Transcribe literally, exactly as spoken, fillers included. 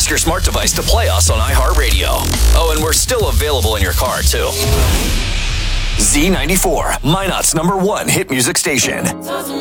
your smart device to play us on iHeartRadio. Oh, and we're still available in your car, too. Z ninety-four, Minot's number one hit music station.